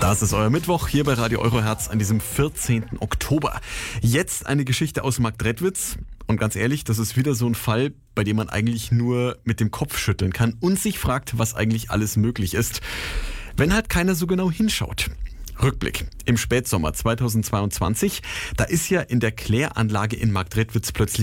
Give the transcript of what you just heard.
Das ist euer Mittwoch hier bei Radio Eurohertz an diesem 14. Oktober. Jetzt eine Geschichte aus Marktredwitz. Und ganz ehrlich, das ist wieder so ein Fall, bei dem man eigentlich nur mit dem Kopf schütteln kann und sich fragt, was eigentlich alles möglich ist, wenn halt keiner so genau hinschaut. Rückblick. Im Spätsommer 2022, da ist ja in der Kläranlage in Marktredwitz plötzlich